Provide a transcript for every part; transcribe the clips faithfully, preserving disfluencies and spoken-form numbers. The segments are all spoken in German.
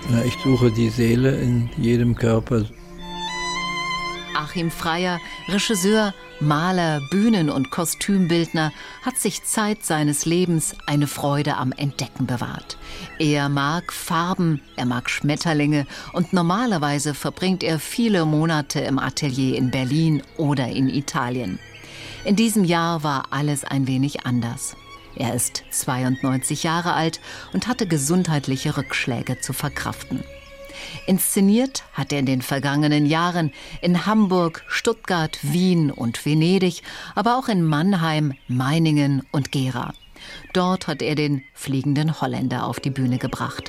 Ja, ich suche die Seele in jedem Körper. Achim Freyer, Regisseur, Maler, Bühnen- und Kostümbildner, hat sich Zeit seines Lebens eine Freude am Entdecken bewahrt. Er mag Farben, er mag Schmetterlinge und normalerweise verbringt er viele Monate im Atelier in Berlin oder in Italien. In diesem Jahr war alles ein wenig anders. Er ist zweiundneunzig Jahre alt und hatte gesundheitliche Rückschläge zu verkraften. Inszeniert hat er in den vergangenen Jahren in Hamburg, Stuttgart, Wien und Venedig, aber auch in Mannheim, Meiningen und Gera. Dort hat er den Fliegenden Holländer auf die Bühne gebracht.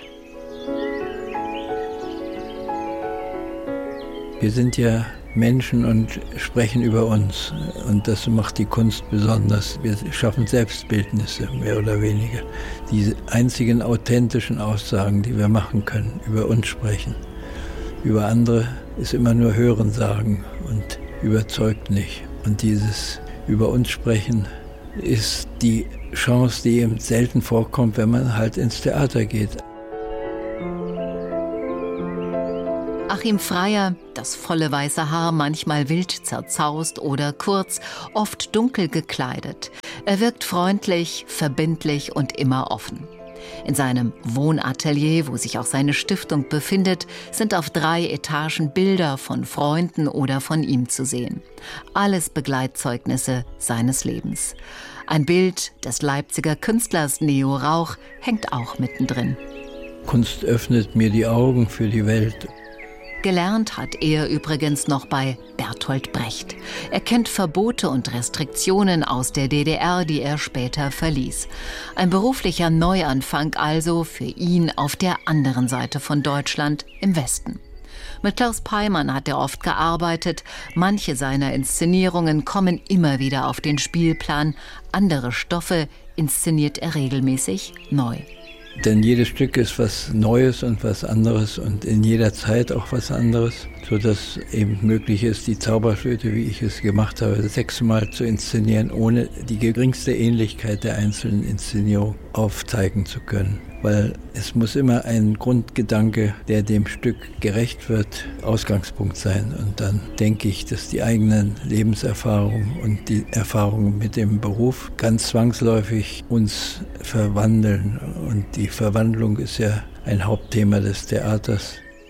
Wir sind ja Menschen und sprechen über uns. Und das macht die Kunst besonders. Wir schaffen Selbstbildnisse, mehr oder weniger. Die einzigen authentischen Aussagen, die wir machen können, über uns sprechen. Über andere ist immer nur Hörensagen und überzeugt nicht. Und dieses über uns sprechen ist die Chance, die eben selten vorkommt, wenn man halt ins Theater geht. Achim Freyer, das volle weiße Haar manchmal wild zerzaust oder kurz, oft dunkel gekleidet. Er wirkt freundlich, verbindlich und immer offen. In seinem Wohnatelier, wo sich auch seine Stiftung befindet, sind auf drei Etagen Bilder von Freunden oder von ihm zu sehen. Alles Begleitzeugnisse seines Lebens. Ein Bild des Leipziger Künstlers Neo Rauch hängt auch mittendrin. Kunst öffnet mir die Augen für die Welt. Gelernt hat er übrigens noch bei Bertolt Brecht. Er kennt Verbote und Restriktionen aus der D D R, die er später verließ. Ein beruflicher Neuanfang also für ihn auf der anderen Seite von Deutschland, im Westen. Mit Klaus Peimann hat er oft gearbeitet. Manche seiner Inszenierungen kommen immer wieder auf den Spielplan. Andere Stoffe inszeniert er regelmäßig neu. Denn jedes Stück ist was Neues und was anderes und in jeder Zeit auch was anderes, sodass eben möglich ist, die Zauberflöte, wie ich es gemacht habe, sechsmal zu inszenieren, ohne die geringste Ähnlichkeit der einzelnen Inszenierung aufzeigen zu können. Weil es muss immer ein Grundgedanke, der dem Stück gerecht wird, Ausgangspunkt sein. Und dann denke ich, dass die eigenen Lebenserfahrungen und die Erfahrungen mit dem Beruf ganz zwangsläufig uns verwandeln. Und die Verwandlung ist ja ein Hauptthema des Theaters.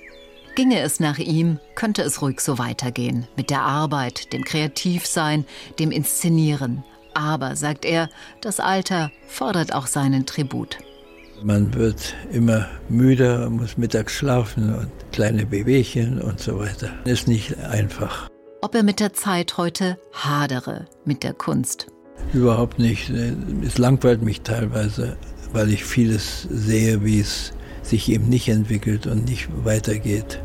Ginge es nach ihm, könnte es ruhig so weitergehen. Mit der Arbeit, dem Kreativsein, dem Inszenieren. Aber, sagt er, das Alter fordert auch seinen Tribut. Man wird immer müder, muss mittags schlafen und kleine Wehwehchen und so weiter. Ist nicht einfach. Ob er mit der Zeit heute hadere, mit der Kunst? Überhaupt nicht. Es langweilt mich teilweise, weil ich vieles sehe, wie es sich eben nicht entwickelt und nicht weitergeht.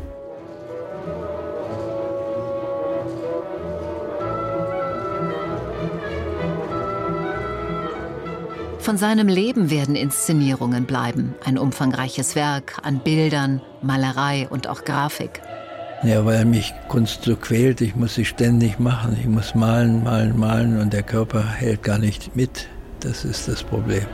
Von seinem Leben werden Inszenierungen bleiben. Ein umfangreiches Werk an Bildern, Malerei und auch Grafik. Ja, weil mich Kunst so quält, ich muss sie ständig machen. Ich muss malen, malen, malen und der Körper hält gar nicht mit. Das ist das Problem.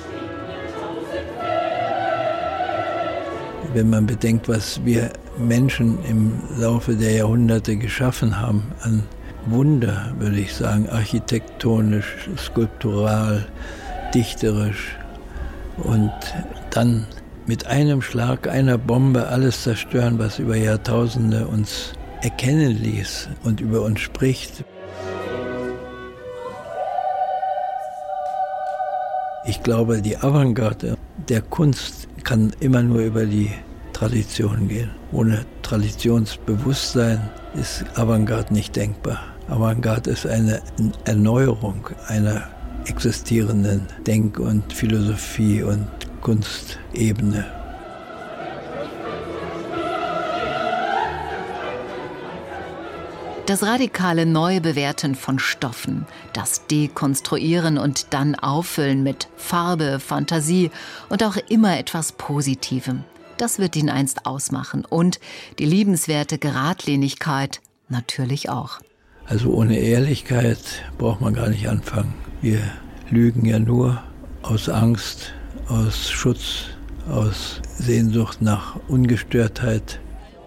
Wenn man bedenkt, was wir Menschen im Laufe der Jahrhunderte geschaffen haben, an Wunder, würde ich sagen, architektonisch, skulptural, dichterisch und dann mit einem Schlag, einer Bombe alles zerstören, was über Jahrtausende uns erkennen ließ und über uns spricht. Ich glaube, die Avantgarde der Kunst kann immer nur über die Tradition gehen. Ohne Traditionsbewusstsein ist Avantgarde nicht denkbar. Avantgarde ist eine Erneuerung einer existierenden Denk- und Philosophie- und Kunstebene. Das radikale Neubewerten von Stoffen, das Dekonstruieren und dann Auffüllen mit Farbe, Fantasie und auch immer etwas Positivem, das wird ihn einst ausmachen. Und die liebenswerte Geradlinigkeit natürlich auch. Also ohne Ehrlichkeit braucht man gar nicht anfangen. Wir lügen ja nur aus Angst, aus Schutz, aus Sehnsucht nach Ungestörtheit.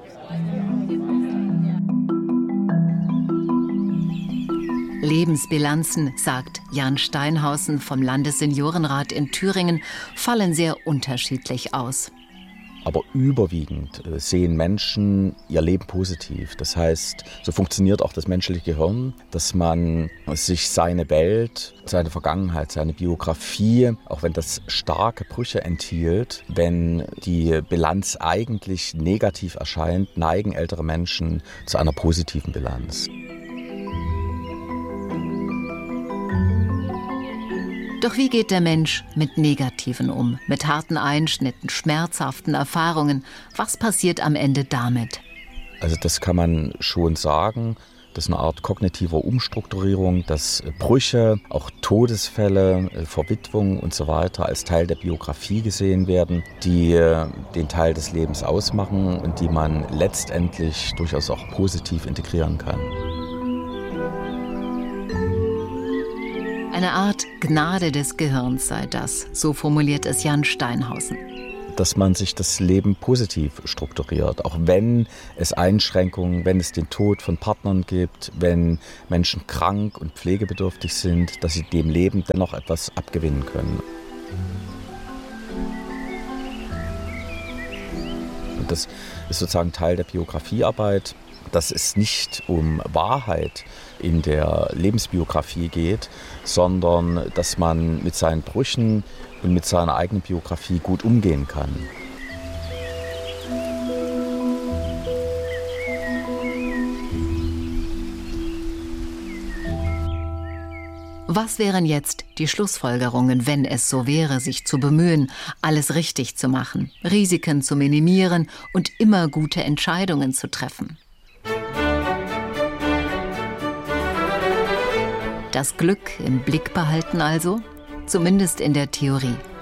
Lebensbilanzen, sagt Jan Steinhausen vom Landesseniorenrat in Thüringen, fallen sehr unterschiedlich aus. Aber überwiegend sehen Menschen ihr Leben positiv. Das heißt, so funktioniert auch das menschliche Gehirn, dass man sich seine Welt, seine Vergangenheit, seine Biografie, auch wenn das starke Brüche enthielt, wenn die Bilanz eigentlich negativ erscheint, neigen ältere Menschen zu einer positiven Bilanz. Doch wie geht der Mensch mit Negativen um, mit harten Einschnitten, schmerzhaften Erfahrungen? Was passiert am Ende damit? Also das kann man schon sagen. Das ist eine Art kognitiver Umstrukturierung, dass Brüche, auch Todesfälle, Verwitwung und so weiter als Teil der Biografie gesehen werden, die den Teil des Lebens ausmachen und die man letztendlich durchaus auch positiv integrieren kann. Eine Art Gnade des Gehirns sei das, so formuliert es Jan Steinhausen. Dass man sich das Leben positiv strukturiert, auch wenn es Einschränkungen, wenn es den Tod von Partnern gibt, wenn Menschen krank und pflegebedürftig sind, dass sie dem Leben dennoch etwas abgewinnen können. Und das ist sozusagen Teil der Biografiearbeit, dass es nicht um Wahrheit in der Lebensbiografie geht, sondern dass man mit seinen Brüchen und mit seiner eigenen Biografie gut umgehen kann. Was wären jetzt die Schlussfolgerungen, wenn es so wäre, sich zu bemühen, alles richtig zu machen, Risiken zu minimieren und immer gute Entscheidungen zu treffen? Das Glück im Blick behalten also, zumindest in der Theorie.